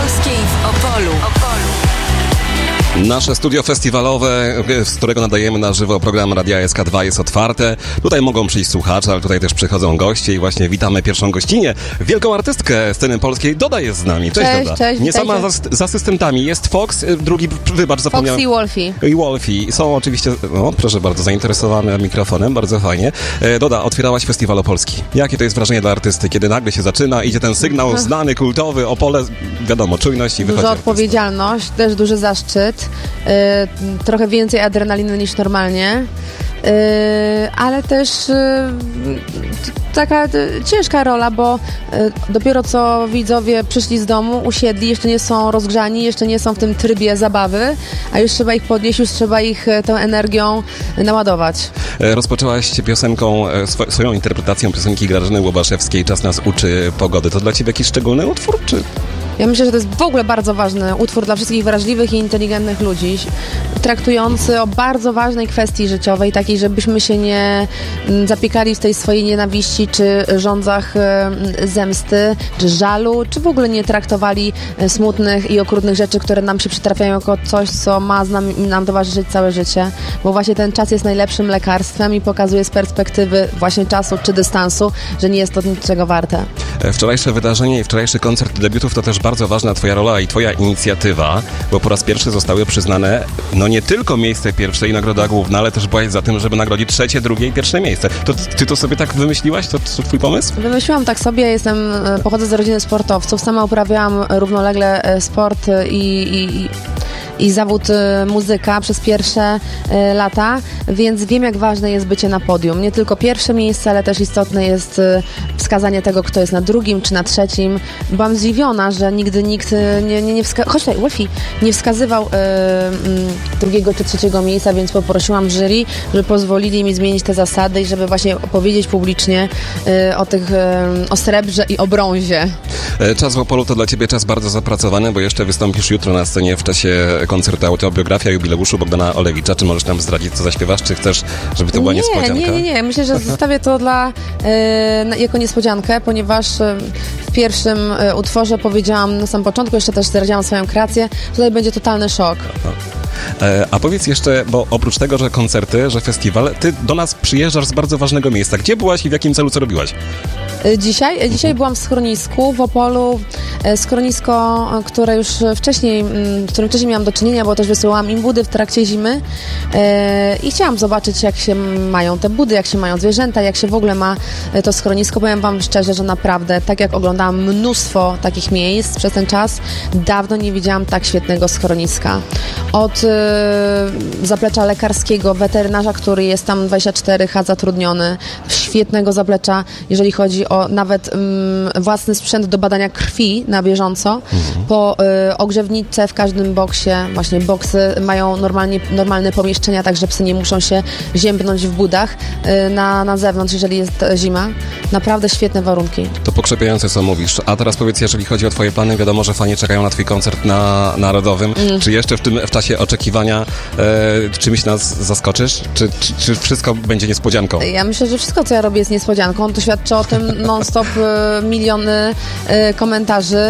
Polskiej w Opolu. Nasze studio festiwalowe, z którego nadajemy na żywo program Radia SK2 jest otwarte. Tutaj mogą przyjść słuchacze, ale tutaj też przychodzą goście i właśnie witamy pierwszą gościnię, wielką artystkę sceny polskiej. Doda jest z nami. Cześć Doda. Cześć, nie sama z asystentami. Jest Fox, drugi, wybacz, zapomniałem. Fox i Wolfie. I Wolfie. Są oczywiście, proszę bardzo, zainteresowane mikrofonem, bardzo fajnie. Doda, otwierałaś Festiwal Opolski. Jakie to jest wrażenie dla artysty, kiedy nagle się zaczyna, idzie ten sygnał znany, kultowy, Opole, wiadomo, czujność i wychodzi. Duża odpowiedzialność, też duży zaszczyt. Trochę więcej adrenaliny niż normalnie, ale też taka ciężka rola, bo dopiero co widzowie przyszli z domu, usiedli, jeszcze nie są rozgrzani, jeszcze nie są w tym trybie zabawy, a już trzeba ich podnieść, już trzeba ich tą energią naładować. Rozpoczęłaś piosenką, swoją interpretacją piosenki Grażyny Łobaszewskiej Czas nas uczy pogody. To dla ciebie jakiś szczególny utwór, czy... Ja myślę, że to jest w ogóle bardzo ważny utwór dla wszystkich wrażliwych i inteligentnych ludzi, traktujący o bardzo ważnej kwestii życiowej, takiej, żebyśmy się nie zapiekali w tej swojej nienawiści, czy żądzach zemsty, czy żalu, czy w ogóle nie traktowali smutnych i okrutnych rzeczy, które nam się przytrafiają jako coś, co ma nam towarzyszyć całe życie, bo właśnie ten czas jest najlepszym lekarstwem i pokazuje z perspektywy właśnie czasu czy dystansu, że nie jest to niczego warte. Wczorajsze wydarzenie i wczorajszy koncert debiutów to też bardzo ważna twoja rola i twoja inicjatywa, bo po raz pierwszy zostały przyznane nie tylko miejsce pierwsze i nagroda główna, ale też byłaś za tym, żeby nagrodzić trzecie, drugie i pierwsze miejsce. To ty to sobie tak wymyśliłaś? To twój pomysł? Wymyśliłam tak sobie, pochodzę z rodziny sportowców, sama uprawiałam równolegle sport i zawód muzyka przez pierwsze lata, więc wiem, jak ważne jest bycie na podium. Nie tylko pierwsze miejsce, ale też istotne jest wskazanie tego, kto jest na drugim czy na trzecim. Byłam zdziwiona, że nigdy nikt nie wskazywał drugiego czy trzeciego miejsca, więc poprosiłam jury, żeby pozwolili mi zmienić te zasady i żeby właśnie opowiedzieć publicznie o srebrze i o brązie. Czas w Opolu to dla ciebie czas bardzo zapracowany, bo jeszcze wystąpisz jutro na scenie w czasie koncertu Autobiografia jubileuszu Bogdana Olewicza. Czy możesz nam zdradzić, co zaśpiewasz? Czy chcesz, żeby to była niespodzianka? Nie. Myślę, że zostawię to jako niespodziankę, ponieważ w pierwszym utworze powiedziałam na samym początku, jeszcze też zdradziłam swoją kreację, tutaj będzie totalny szok. A powiedz jeszcze, bo oprócz tego, że koncerty, że festiwal, ty do nas przyjeżdżasz z bardzo ważnego miejsca. Gdzie byłaś i w jakim celu, co robiłaś? Dzisiaj byłam w schronisku w Opolu, schronisko, z którym wcześniej miałam do czynienia, bo też wysyłałam im budy w trakcie zimy i chciałam zobaczyć, jak się mają te budy, jak się mają zwierzęta, jak się w ogóle ma to schronisko. Powiem wam szczerze, że naprawdę, tak jak oglądałam mnóstwo takich miejsc przez ten czas, dawno nie widziałam tak świetnego schroniska. Od zaplecza lekarskiego, weterynarza, który jest tam 24H zatrudniony, świetnego zaplecza, jeżeli chodzi o nawet własny sprzęt do badania krwi na bieżąco, po ogrzewnicę w każdym boksie. Właśnie boksy mają normalne pomieszczenia, tak że psy nie muszą się ziębnąć w budach na zewnątrz, jeżeli jest zima. Naprawdę świetne warunki. To pokrzepiające, co mówisz. A teraz powiedz, jeżeli chodzi o twoje plany, wiadomo, że fani czekają na twój koncert na Narodowym. Czy jeszcze w czasie oczekiwania czymś nas zaskoczysz? Czy wszystko będzie niespodzianką? Ja myślę, że wszystko, co ja robię, jest niespodzianką. To świadczy o tym non-stop miliony komentarzy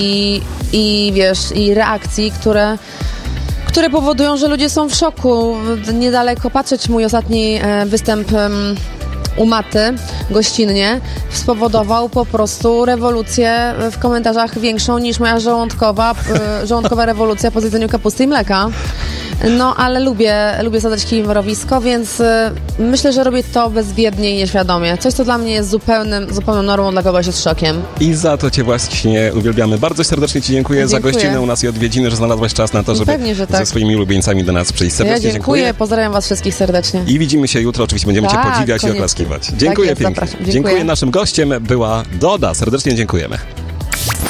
i reakcji, które powodują, że ludzie są w szoku. Niedaleko patrzeć, mój ostatni występ u Maty gościnnie spowodował po prostu rewolucję w komentarzach większą niż moja żołądkowa rewolucja po zjedzeniu kapusty i mleka. Ale lubię zadać kij w mrowisko, więc myślę, że robię to bezwiednie i nieświadomie. Coś, co dla mnie jest zupełną normą, dla kogoś jest szokiem. I za to cię właśnie uwielbiamy. Bardzo serdecznie ci dziękuję za gościnę u nas i odwiedziny, że znalazłaś czas na to, żeby ze swoimi ulubieńcami do nas przyjść. Serdecznie dziękuję. Pozdrawiam was wszystkich serdecznie. I widzimy się jutro, oczywiście będziemy cię podziwiać i oklaskiwać. Dziękuję pięknie. Zapraszam. Dziękuję. Naszym gościem była Doda. Serdecznie dziękujemy.